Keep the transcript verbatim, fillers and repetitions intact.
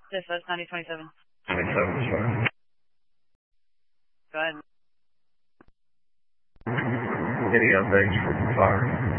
Yes, that's ninety twenty-seven. twenty-seven, sure. Go ahead. Any updates from fire?